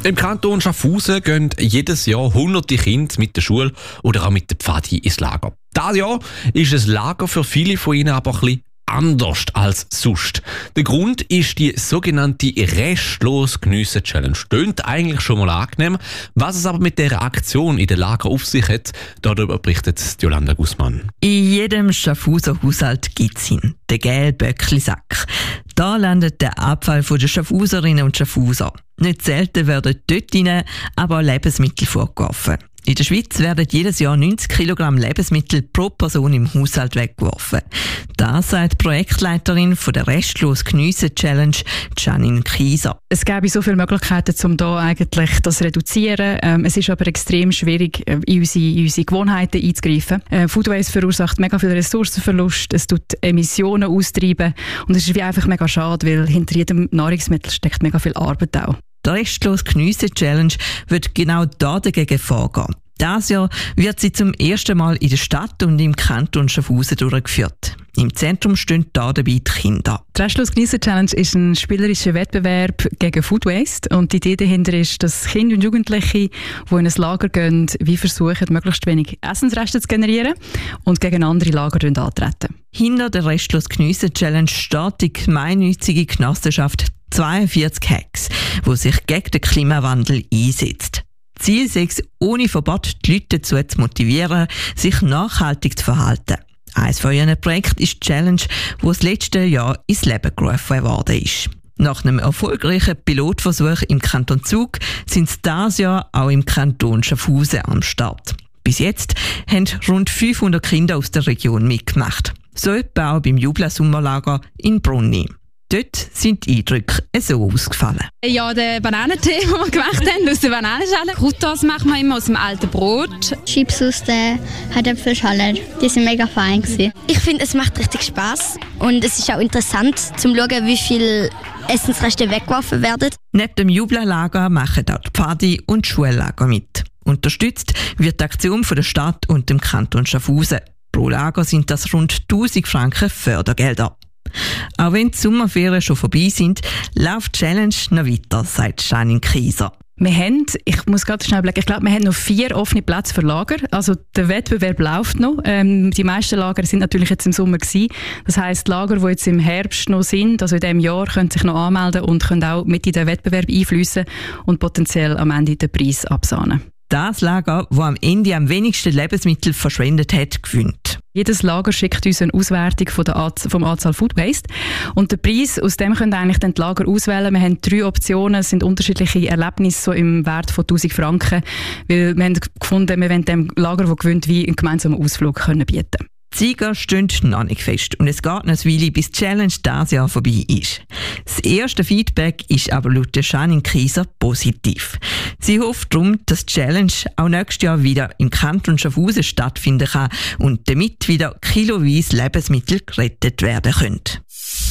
Im Kanton Schaffhausen gehen jedes Jahr hunderte Kinder mit der Schule oder auch mit der Pfadi ins Lager. Dieses Jahr ist ein Lager für viele von ihnen aber ein bisschen anders als sonst. Der Grund ist die sogenannte Restlos Geniessen Challenge. Klingt eigentlich schon mal angenehm. Was es aber mit dieser Aktion in den Lager auf sich hat, darüber berichtet Jolanda Guzman. In jedem Schaffhauser Haushalt gibt es ihn, den gelben Böckli-Sack. Da landet der Abfall der Schaffhauserinnen und Schaffhauser. Nicht selten werden dort rein aber auch Lebensmittel vorgeworfen. In der Schweiz werden jedes Jahr 90 Kilogramm Lebensmittel pro Person im Haushalt weggeworfen. Das sagt die Projektleiterin von der Restlos Geniessen Challenge, Janine Kieser. Es gäbe so viele Möglichkeiten, um da eigentlich das zu reduzieren. Es ist aber extrem schwierig, in unsere Gewohnheiten einzugreifen. Food Waste verursacht mega viel Ressourcenverlust, es tut Emissionen austreiben und es ist wie einfach mega schade, weil hinter jedem Nahrungsmittel steckt mega viel Arbeit auch. Die Restlos Geniessen Challenge wird genau dagegen vorgehen. Dieses Jahr wird sie zum ersten Mal in der Stadt und im Kanton Schaffhausen durchgeführt. Im Zentrum stehen dabei die Kinder. Die Restlos Geniessen Challenge ist ein spielerischer Wettbewerb gegen Food Waste. Und die Idee dahinter ist, dass Kinder und Jugendliche, die in ein Lager gehen, wie versuchen, möglichst wenig Essensreste zu generieren und gegen andere Lager antreten. Hinter der Restlos Geniessen Challenge steht die gemeinnützige Genossenschaft 42 Hacks, die sich gegen den Klimawandel einsetzt. Ziel sei es, ohne Verbot die Leute dazu zu motivieren, sich nachhaltig zu verhalten. Eines von ihren Projekten ist die Challenge, die das letzte Jahr ins Leben gerufen worden ist. Nach einem erfolgreichen Pilotversuch im Kanton Zug sind sie dieses Jahr auch im Kanton Schaffhausen am Start. Bis jetzt haben rund 500 Kinder aus der Region mitgemacht. So etwa auch beim Jubla-Sommerlager in Brunni. Dort sind die Eindrücke so ausgefallen. Ja, den Bananentee, den wir gemacht haben, aus der Bananenschale. Croutons machen wir immer aus dem alten Brot. Chips aus der Herdäpfelschale, die sind mega fein gewesen. Ich finde, es macht richtig Spass und es ist auch interessant, zu schauen, wie viele Essensreste weggeworfen werden. Neben dem Jubla-Lager machen auch die Pfadi- und Schullager mit. Unterstützt wird die Aktion von der Stadt und dem Kanton Schaffhausen. Pro Lager sind das rund 1000 Franken Fördergelder. Auch wenn die Sommerferien schon vorbei sind, läuft die Challenge noch weiter, sagt Janine Kieser. Ich muss gerade schnell überlegen, ich glaube, wir haben noch 4 offene Plätze für Lager. Also der Wettbewerb läuft noch. Die meisten Lager sind natürlich jetzt im Sommer gewesen. Das heisst, Lager, die jetzt im Herbst noch sind, also in diesem Jahr, können sich noch anmelden und können auch mit in den Wettbewerb einfließen und potenziell am Ende den Preis absahnen. Das Lager, das am Ende am wenigsten Lebensmittel verschwendet hat, gewinnt. Jedes Lager schickt uns eine Auswertung vom Anzahl Food Waste. Und der Preis, aus dem können eigentlich dann die Lager auswählen. Wir haben 3 Optionen, es sind unterschiedliche Erlebnisse so im Wert von 1000 Franken. Weil wir haben gefunden, wir wollen dem Lager, das gewinnt, wie einen gemeinsamen Ausflug können bieten. Die Sieger stehen noch nicht fest und es geht noch eine Weile, bis die Challenge dieses Jahr vorbei ist. Das erste Feedback ist aber laut Janine Kieser positiv. Sie hofft darum, dass die Challenge auch nächstes Jahr wieder im Kanton Schaffhausen stattfinden kann und damit wieder kiloweise Lebensmittel gerettet werden können.